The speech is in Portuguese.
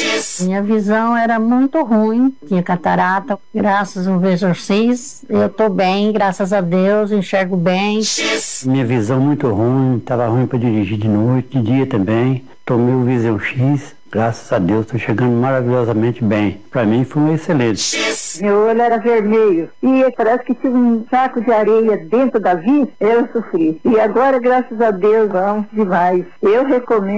Minha visão era muito ruim, tinha catarata. Graças ao Exorcist, eu tô bem, graças a Deus, enxergo bem. Minha visão muito ruim, estava ruim para dirigir de noite, de dia também. Tomei o Visão X, graças a Deus, estou chegando maravilhosamente bem. Para mim foi um excelente. Meu olho era vermelho e parece que tinha um saco de areia dentro da vista, eu sofri. E agora, graças a Deus, vamos demais. Eu recomendo